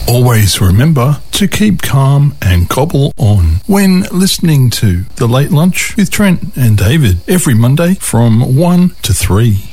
Always remember to keep calm and cobble on when listening to The Late Lunch with Trent and David every Monday from 1 to 3.